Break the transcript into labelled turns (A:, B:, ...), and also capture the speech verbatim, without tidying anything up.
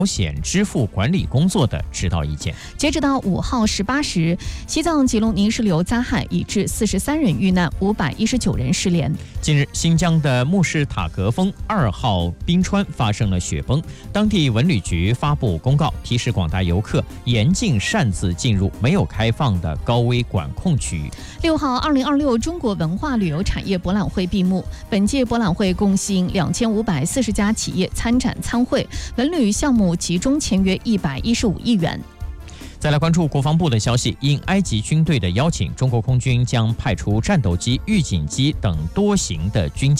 A: 保险支付管理工作的指导意见。
B: 截止到五号十八时，西藏吉隆泥石流灾害已致四十三人遇难，五百一十九人失联。
A: 近日，新疆的木氏塔格峰二号冰川发生了雪崩，当地文旅局发布公告，提示广大游客严禁擅自进入没有开放的高危管控区域。
B: 六号，二零二六中国文化旅游产业博览会闭幕。本届博览会共吸引两千五百四十家企业参展参会，文旅项目集中签约一百一十五亿元。
A: 再来关注国防部的消息，应埃及军队的邀请，中国空军将派出战斗机、预警机等多型的军舰。